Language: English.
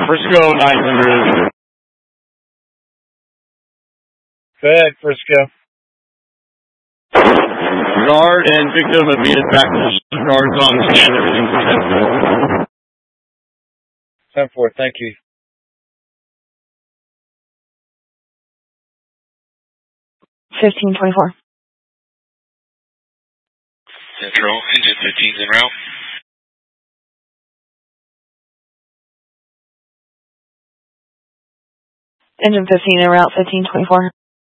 Frisco 900. Go ahead, Frisco. Guard and victim immediate back position. Guards on the stand. Everything's 10-4, thank you. $15.24. Central, engine 15's en route. Engine 15 en route, 1524.